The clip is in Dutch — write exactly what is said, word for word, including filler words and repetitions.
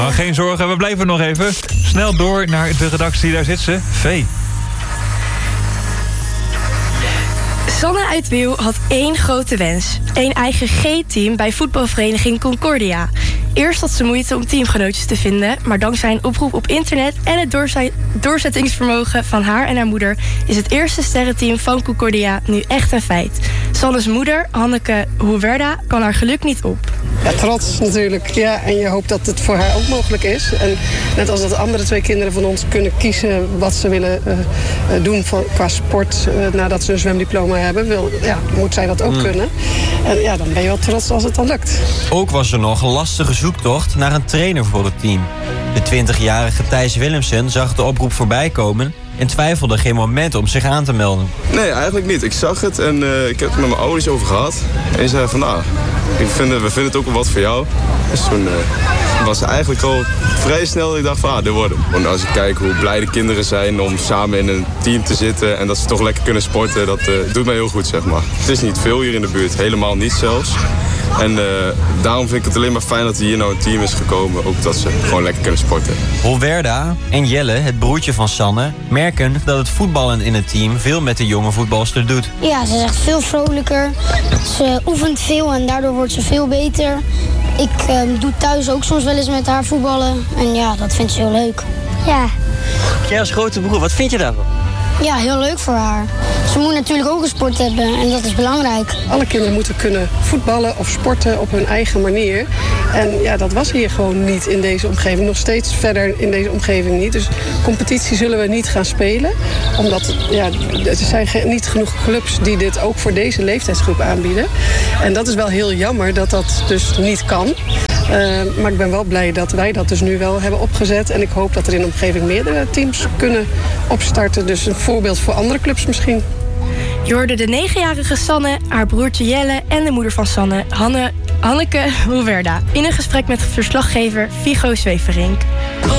Maar geen zorgen, we blijven nog even. Snel door naar de redactie, daar zit ze. V. Sanne uit Wiel had één grote wens. Een eigen G-team bij voetbalvereniging Concordia. Eerst had ze moeite om teamgenootjes te vinden, maar dankzij een oproep op internet en het doorze- doorzettingsvermogen van haar en haar moeder is het eerste sterrenteam van Concordia nu echt een feit. Sanne's moeder, Hanneke Huerda, kan haar geluk niet op. Ja, trots natuurlijk. Ja, en je hoopt dat het voor haar ook mogelijk is. En net als dat de andere twee kinderen van ons kunnen kiezen wat ze willen uh, doen voor, qua sport uh, nadat ze een zwemdiploma hebben, wil, ja, moet zij dat ook mm. kunnen. En ja, dan ben je wel trots als het dan lukt. Ook was er nog een lastige zoektocht naar een trainer voor het team. De twintigjarige Thijs Willemsen zag de oproep voorbij komen en twijfelde geen moment om zich aan te melden. Nee, eigenlijk niet. Ik zag het en uh, ik heb het met mijn ouders over gehad. En die zeiden van, nou, ik vind, we vinden het ook wel wat voor jou. Dus toen uh, was het eigenlijk al vrij snel dat ik dacht van, ah, dit wordt hem. Want als ik kijk hoe blij de kinderen zijn om samen in een team te zitten en dat ze toch lekker kunnen sporten, dat uh, doet mij heel goed, zeg maar. Het is niet veel hier in de buurt, helemaal niet zelfs. En uh, daarom vind ik het alleen maar fijn dat er hier nou een team is gekomen. Ook dat ze gewoon lekker kunnen sporten. Holwerda en Jelle, het broertje van Sanne, merken dat het voetballen in het team veel met de jonge voetbalster doet. Ja, ze is echt veel vrolijker. Ze oefent veel en daardoor wordt ze veel beter. Ik uh, doe thuis ook soms wel eens met haar voetballen. En ja, dat vindt ze heel leuk. Ja. Jij als grote broer, wat vind je daarvan? Ja, heel leuk voor haar. Ze moet natuurlijk ook een sport hebben en dat is belangrijk. Alle kinderen moeten kunnen voetballen of sporten op hun eigen manier. En ja, dat was hier gewoon niet in deze omgeving. Nog steeds verder in deze omgeving niet. Dus competitie zullen we niet gaan spelen. Omdat ja, er zijn niet genoeg clubs die dit ook voor deze leeftijdsgroep aanbieden. En dat is wel heel jammer dat dat dus niet kan. Uh, maar ik ben wel blij dat wij dat dus nu wel hebben opgezet. En ik hoop dat er in de omgeving meerdere teams kunnen opstarten. Dus een voorbeeld voor andere clubs misschien. Je hoorde de negenjarige Sanne, haar broertje Jelle en de moeder van Sanne, Hanne, Hanneke Huerda, in een gesprek met verslaggever Viggo Zweverink.